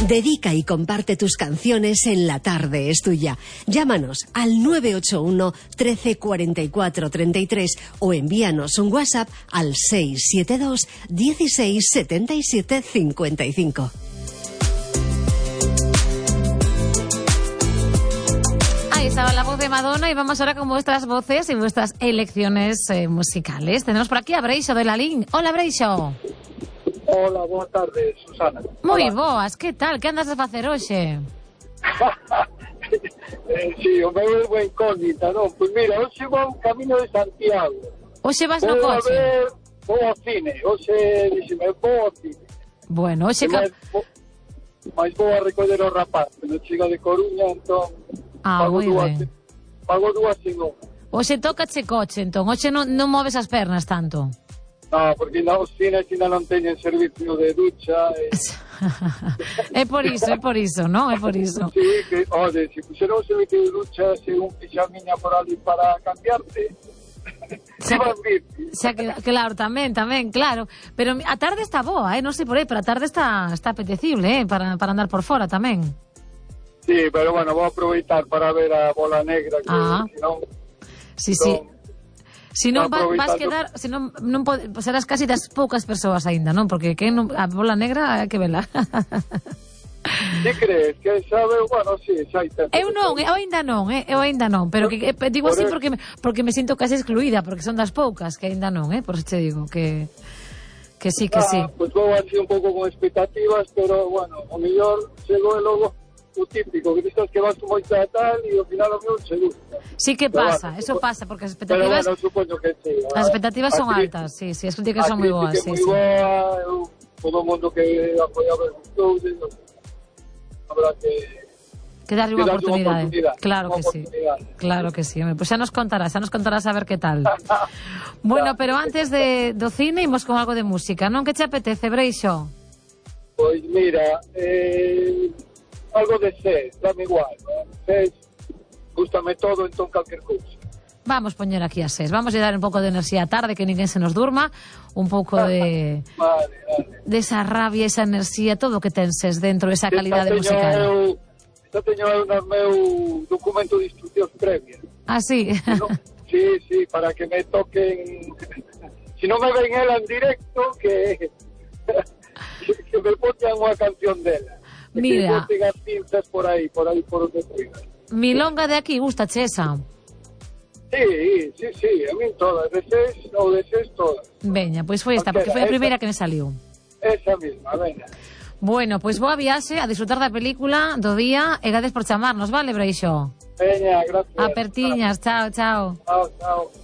Dedica y comparte tus canciones en La Tarde es Tuya. Llámanos al 981 13 44 33 o envíanos un WhatsApp al 672 16 77 55. Ahí estaba la voz de Madonna y vamos ahora con vuestras voces y vuestras elecciones musicales. Tenemos por aquí a Breixo de la LIN. Hola, Breixo. Hola, boa tarde, Susana. Moi Hola. boas, que tal? Que andas a facer hoxe? Sí, o meu é unha incógnita, non? Pois mira, hoxe vou camino de Santiago. Hoxe vas no Vou a coche? ver, vou ao cine. Hoxe, dixeme, vou ao cine. Bueno, hoxe... Mas vou a recoller o rapaz, que non chega de Coruña, entón... Ah, moi ben. Pago dúas sin unha. Hoxe tócache coche, entón. Hoxe non moves as pernas tanto. No, porque os cines ainda non teñen servicio de ducha. É por iso, non? É por iso. Sí, que, ode, se puxeron o servicio de ducha, se un pixamiña por ali para cambiarte... Claro, tamén, claro. Pero a tarde está boa, non sei por aí, pero a tarde está apetecible, para andar por fora tamén. Sí, pero bueno, vou aproveitar para ver a Bola Negra, que senón... Sí. Si non vas quedar, si non serás casi das poucas persoas aínda, non? Porque a Bola Negra hai que vela. Que crees? Que sabe, bueno, sí, xa hai tempo. Eu aínda non, pero que digo así porque me sinto casi excluída, porque son das poucas que aínda non, por eso te digo que sí. Pues vou así un pouco con expectativas, pero bueno, o mellor chego e logo o típico, que dices que vas con moita tal e ao final o meu se gusta. Sí que pasa, eso pasa, porque as expectativas... Pero bueno, supoño que sí. As expectativas son altas, sí, as críticas son moi boas, sí. Moi boa, todo o mundo que apoiaba os gustou, habrá que darlle unha oportunidade. Claro que sí. Pois xa nos contarás a ver que tal. Bueno, pero antes do cine imos con algo de música, non? Que che apetece, Breixo? Pois mira, algo de SES, dame igual, ¿no? SES, gústame todo, entón calquer cousa. Vamos poñer aquí a SES, vamos a dar un pouco de enerxía tarde, que ninguén se nos durma, un pouco de esa rabia, esa enerxía, todo o que ten SES dentro, esa calidade musical. Esta teño eu no meu documento de instruccións previas. Ah, sí? Sí, para que me toquen, si non me ven ela en directo, que me pongan unha canción dela. Mira, que as pinzas por aí por onde estoy. Milonga de aquí, gustache esa? Sí, a min todas, de SES todas. Veña, pois foi esta, porque foi a primeira que me saliu. Esa mesma, veña. Bueno, pois boa viaxe, a disfrutar da película, do día, e gades por chamarnos, vale, Breixo? Veña, gracias. Apertiñas, chao. Chao.